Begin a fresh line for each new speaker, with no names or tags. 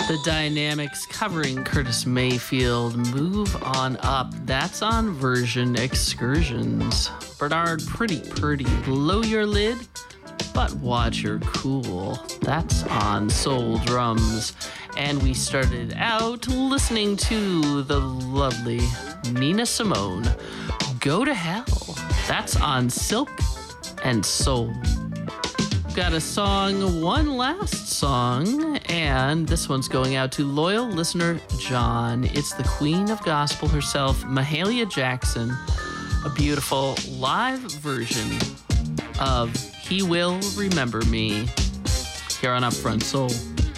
The Dynamics covering Curtis Mayfield, Move On Up. That's on Version Excursions. Bernard Pretty Blow Your Lid, but Watch Your Cool. That's on Soul Drums. And we started out listening to the lovely Nina Simone, Go to Hell. That's on Silk and Soul. Got a song, one last song, and this one's going out to loyal listener John. It's the Queen of Gospel herself, Mahalia Jackson, a beautiful live version of He Will Remember Me here on Upfront Soul.